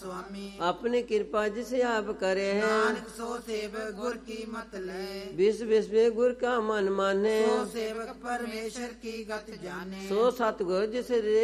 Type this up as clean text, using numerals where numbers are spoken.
स्वामी। अपनी कृपा जिसे आप करे हैं, नानक सो सेवक गुर की मत ले। विश्व विश्व गुर का मन माने, सो सेवक परमेश्वर की गत जाने। सो सतगुर जिस